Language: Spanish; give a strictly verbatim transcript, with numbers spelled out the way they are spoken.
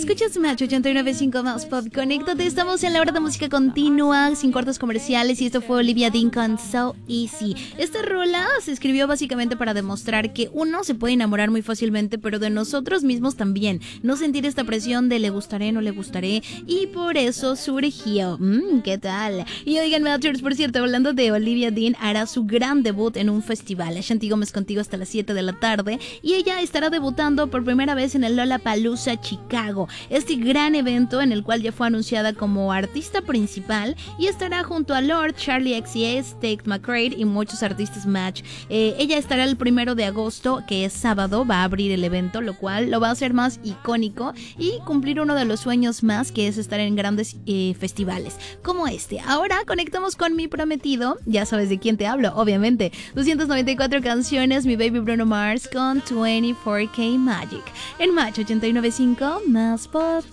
Escuchas Match ochenta y nueve punto cinco más Pop. Conéctate, estamos en la hora de música continua, sin cortes comerciales, y esto fue Olivia Dean con So Easy. Esta rola se escribió básicamente para demostrar que uno se puede enamorar muy fácilmente, pero de nosotros mismos también. No sentir esta presión de le gustaré, no le gustaré, y por eso surgió. Mmm, ¿qué tal? Y oigan, Matchers, por cierto, hablando de Olivia Dean, hará su gran debut en un festival. Ashanti Gómez contigo hasta las siete de la tarde, y ella estará debutando por primera vez en el Lollapalooza Chicago, este gran evento en el cual ya fue anunciada como artista principal y estará junto a Lorde, Charli X C X, Tate McRae y muchos artistas Match. Eh, ella estará el primero de agosto, que es sábado, va a abrir el evento, lo cual lo va a hacer más icónico y cumplir uno de los sueños más, que es estar en grandes eh, festivales como este. Ahora conectamos con mi prometido, ya sabes de quién te hablo, obviamente. doscientas noventa y cuatro canciones, mi baby Bruno Mars con veinticuatro K Magic. En Match ochenta y nueve punto cinco más Pop.